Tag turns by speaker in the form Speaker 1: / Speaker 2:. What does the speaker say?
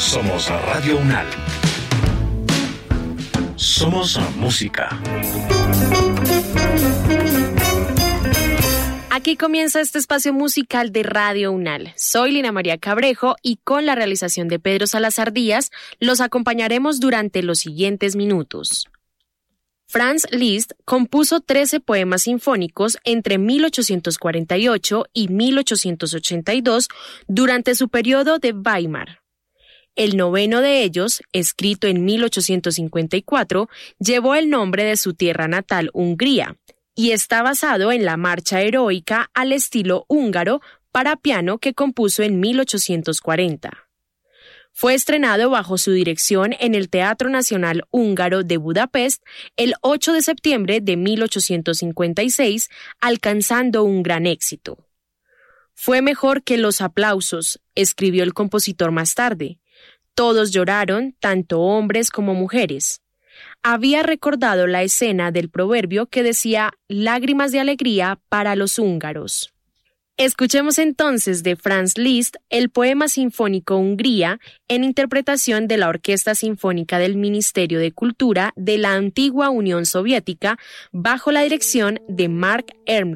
Speaker 1: Somos Radio UNAL. Somos música.
Speaker 2: Aquí comienza este espacio musical de Radio UNAL. Soy Lina María Cabrejo y con la realización de Pedro Salazar Díaz los acompañaremos durante los siguientes minutos. Franz Liszt compuso 13 poemas sinfónicos entre 1848 y 1882 durante su periodo de Weimar. El noveno de ellos, escrito en 1854, llevó el nombre de su tierra natal, Hungría, y está basado en la marcha heroica al estilo húngaro para piano que compuso en 1840. Fue estrenado bajo su dirección en el Teatro Nacional Húngaro de Budapest el 8 de septiembre de 1856, alcanzando un gran éxito. Fue mejor que los aplausos, escribió el compositor más tarde. Todos lloraron, tanto hombres como mujeres. Había recordado la escena del proverbio que decía lágrimas de alegría para los húngaros. Escuchemos entonces de Franz Liszt el poema sinfónico Hungría en interpretación de la Orquesta Sinfónica del Ministerio de Cultura de la antigua Unión Soviética bajo la dirección de Mark Ermler.